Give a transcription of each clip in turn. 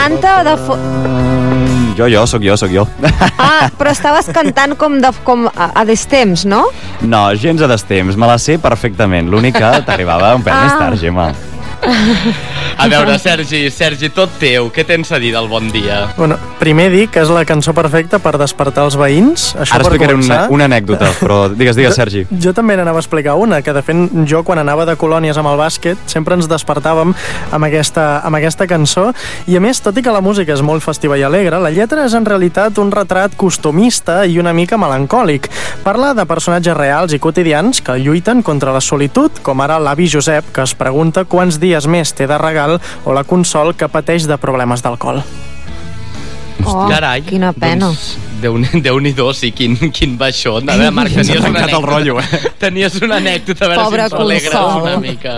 canta de... Soc jo. Ah, però estaves cantant com a destemps, no? No, gens a destemps, me la sé perfectament. L'únic que t'arribava un pèl més tard, Gemma. A veure, Sergi, tot teu. Què tens a dir del Bon Dia? Bueno, primer dic que és la cançó perfecta per despertar els veïns. Això. Ara explicaré una anècdota, però digues, Sergi. Jo també n'anava a explicar una, que de fet jo quan anava de colònies amb el bàsquet sempre ens despertàvem amb aquesta cançó, i a més, tot i que la música és molt festiva i alegre, la lletra és en realitat un retrat costumista i una mica melancòlic. Parla de personatges reals i quotidians que lluiten contra la solitud, com ara l'avi Josep, que es pregunta quants dies més té de regal, o la Consol, que pateix de problemes d'alcohol. Oh, carai, quina pena. Doncs, Déu-n'hi-do, sí, quin baixó. A veure, Marc, tenies una anècdota, a veure pobre si ens alegres una mica.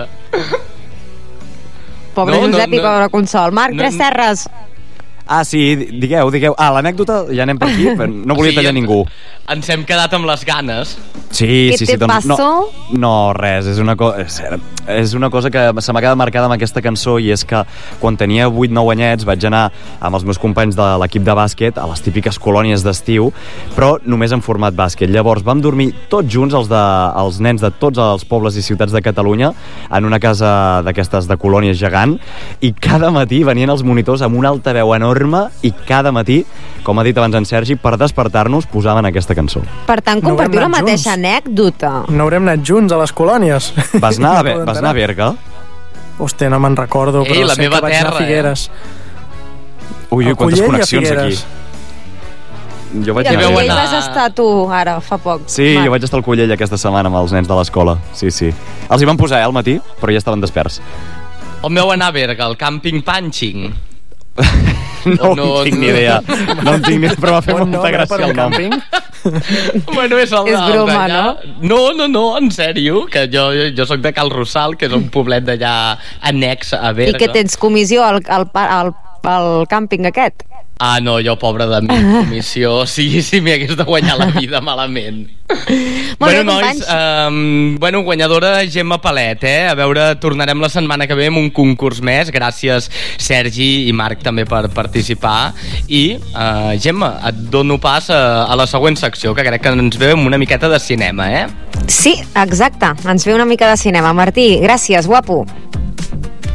Pobre Josep i pobre Consol. Marc, Tres Serres. Ah, sí, digueu. Ah, l'anècdota, ja anem per aquí, però no volia tallar ningú. Ens hem quedat amb les ganes. Sí. Què te passó? No, res, és una cosa que se m'ha quedat marcada amb aquesta cançó, i és que quan tenia 8-9 anyets vaig anar amb els meus companys de l'equip de bàsquet a les típiques colònies d'estiu, però només en format bàsquet. Llavors vam dormir tots junts, els nens de tots els pobles i ciutats de Catalunya, en una casa d'aquestes de colònies gegant, i cada matí venien els monitors amb una altaveu enorme, i cada matí, com ha dit abans en Sergi, per despertar-nos posaven aquesta cançó. Per tant, compartiu la mateixa anècdota. No haurem anat junts a les colònies. Vas anar a Berga? Hòstia, no me'n recordo, però sé que vaig anar a Figueres. Ui, quantes connexions aquí. Jo vaig anar. I vas estar tu ara, fa poc. Sí, jo vaig estar al Collell aquesta setmana amb els nens de l'escola. Sí. Els hi van posar al matí, però ja estaven desperts. On vau anar a Berga? Al càmping Punching? No tinc ni idea. No en tinc ni idea, però m'ha fet molta gràcia el nom. Bueno, és broma, no? No, en sèrio, que jo soc de Cal Rossal, que és un poblet d'allà annex a Berga. I que tens comissió al càmping aquest? Ah, no, jo, pobre de mi, comissió, si m'hi hagués de guanyar la vida malament. Bueno, nois, guanyadora Gemma Palet, A veure, tornarem la setmana que ve amb un concurs més. Gràcies, Sergi i Marc, també per participar. I, Gemma, et dono pas a la següent secció, que crec que ens ve amb una miqueta de cinema, Sí, exacte, ens ve una mica de cinema. Martí, gràcies, guapo.